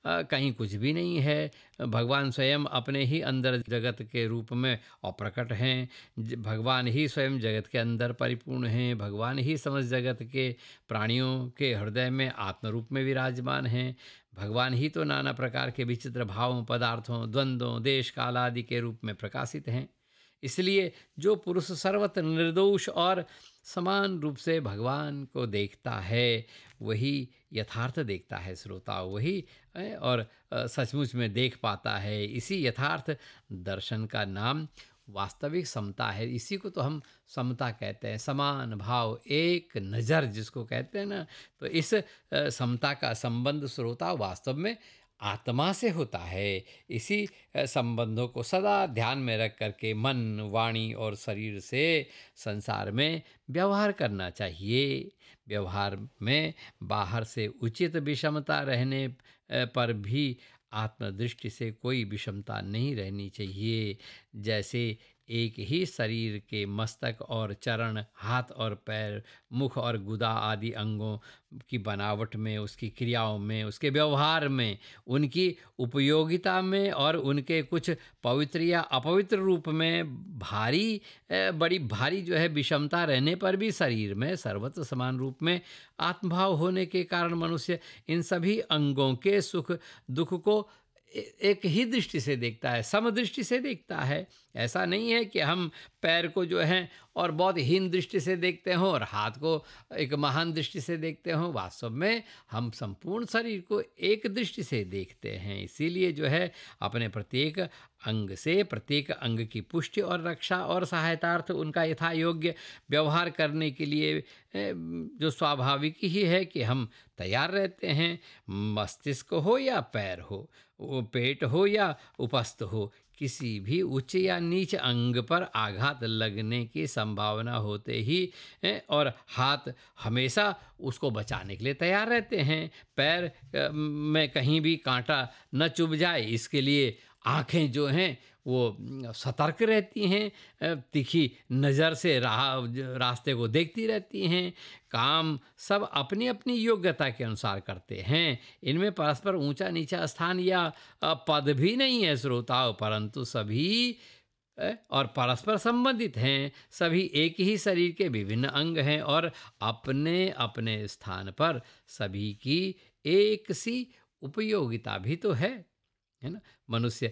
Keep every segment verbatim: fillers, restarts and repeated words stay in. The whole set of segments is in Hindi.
अ, कहीं कुछ भी नहीं है। भगवान स्वयं अपने ही अंदर जगत के रूप में अप्रकट हैं। ज भगवान ही स्वयं जगत के अंदर परिपूर्ण हैं। भगवान ही समस्त जगत के प्राणियों के हृदय में आत्म रूप में विराजमान हैं। भगवान ही तो नाना प्रकार के विचित्र भावों, पदार्थों, द्वंद्वों, देश काल आदि के रूप में प्रकाशित हैं। इसलिए जो पुरुष सर्वत्र निर्दोष और समान रूप से भगवान को देखता है, वही यथार्थ देखता है श्रोता, वही अ, और अ, सचमुच में देख पाता है। इसी यथार्थ दर्शन का नाम वास्तविक समता है। इसी को तो हम समता कहते हैं, समान भाव, एक नज़र जिसको कहते हैं ना। तो इस अ, समता का संबंध श्रोता वास्तव में आत्मा से होता है। इसी अ, संबंधों को सदा ध्यान में रख करके मन, वाणी और शरीर से संसार में व्यवहार करना चाहिए। व्यवहार में बाहर से उचित विषमता रहने अ, पर भी आत्मदृष्टि से कोई विषमता नहीं रहनी चाहिए। जैसे एक ही शरीर के मस्तक और चरण, हाथ और पैर, मुख और गुदा आदि अंगों की बनावट में, उसकी क्रियाओं में, उसके व्यवहार में, उनकी उपयोगिता में और उनके कुछ पवित्र या अपवित्र रूप में भारी अ, बड़ी भारी जो है विषमता रहने पर भी शरीर में सर्वत्र समान रूप में आत्मभाव होने के कारण मनुष्य इन सभी अंगों के सुख दुख को ए- एक ही दृष्टि से देखता है, समदृष्टि से देखता है। ऐसा नहीं है कि हम पैर को जो है और बहुत हीन दृष्टि से देखते हों और हाथ को एक महान दृष्टि से देखते हों। वास्तव में हम संपूर्ण शरीर को एक दृष्टि से देखते हैं। इसीलिए जो है अपने प्रत्येक अंग से प्रत्येक अंग की पुष्टि और रक्षा और सहायतार्थ उनका यथा योग्य व्यवहार करने के लिए ए, जो स्वाभाविक ही है कि हम तैयार रहते हैं। मस्तिष्क हो या पैर हो, वो पेट हो या उपस्थ हो, किसी भी उच्च या नीच अंग पर आघात लगने की संभावना होते ही ए, और हाथ हमेशा उसको बचाने के लिए तैयार रहते हैं। पैर अ, में कहीं भी कांटा न चुभ जाए, इसके लिए आँखें जो हैं वो अम, सतर्क रहती हैं, अ, तीखी नज़र से राह रास्ते को देखती रहती हैं। काम सब अपनी अपनी योग्यता के अनुसार करते हैं। इनमें परस्पर ऊंचा नीचा स्थान या अ, पद भी नहीं है श्रोताओं, परंतु सभी अ, और परस्पर संबंधित हैं। सभी एक ही शरीर के विभिन्न अंग हैं और अपने अपने स्थान पर सभी की एक सी उपयोगिता भी तो है है ना। मनुष्य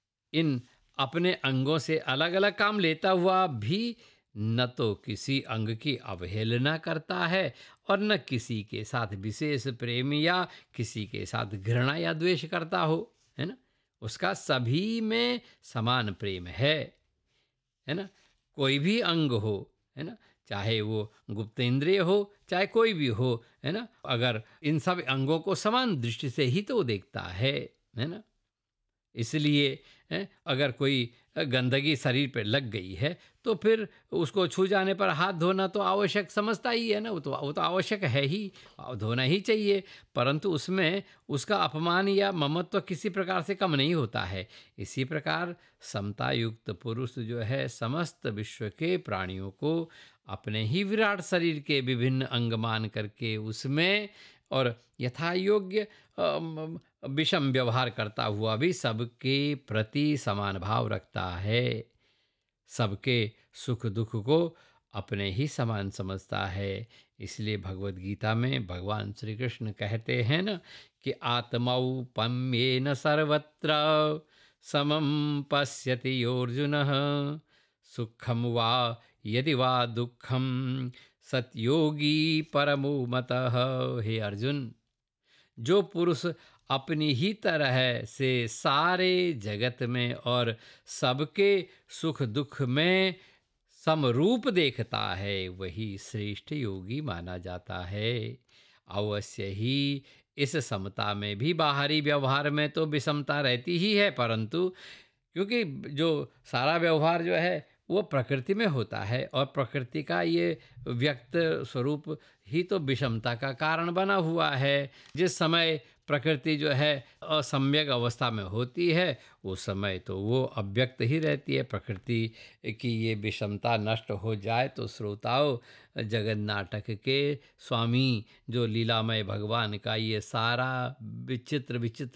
इन अपने अंगों से अलग अलग काम लेता हुआ भी न तो किसी अंग की अवहेलना करता है और न किसी के साथ विशेष प्रेम या किसी के साथ घृणा या द्वेष करता हो, है ना। उसका सभी में समान प्रेम है है ना। कोई भी अंग हो, है ना, चाहे वो गुप्त इंद्रिय हो, चाहे कोई भी हो, है ना, अगर इन सब अंगों को समान दृष्टि से ही तो देखता है है ना। इसलिए हैं, अगर कोई गंदगी शरीर पे लग गई है तो फिर उसको छू जाने पर हाथ धोना तो आवश्यक समझता ही है ना। वो तो वो तो आवश्यक है ही, धोना ही चाहिए। परंतु उसमें उसका अपमान या ममत्व किसी प्रकार से कम नहीं होता है। इसी प्रकार समता युक्त पुरुष जो है समस्त विश्व के प्राणियों को अपने ही विराट शरीर के विभिन्न अंग मान करके उसमें और यथा योग्य अम, विषम व्यवहार करता हुआ भी सबके प्रति समान भाव रखता है। सबके सुख दुख को अपने ही समान समझता है। इसलिए भगवत गीता में भगवान श्री कृष्ण कहते हैं ना कि आत्मौपम्येन सर्वत्र समम पश्यति योर्जुनः सुखम वा यदि वा दुखम सत्योगी परमो मतः। हे अर्जुन, जो पुरुष अपनी ही तरह से सारे जगत में और सबके सुख दुख में समरूप देखता है, वही श्रेष्ठ योगी माना जाता है। अवश्य ही इस समता में भी बाहरी व्यवहार में तो विषमता रहती ही है, परंतु क्योंकि जो सारा व्यवहार जो है वो प्रकृति में होता है और प्रकृति का ये व्यक्त स्वरूप ही तो विषमता का कारण बना हुआ है। जिस समय प्रकृति जो है असम्यक अवस्था में होती है उस समय तो वो अव्यक्त ही रहती है। प्रकृति की ये विषमता नष्ट हो जाए तो श्रोताओं, जगन नाटक के स्वामी जो लीलामय भगवान का ये सारा विचित्र विचित्र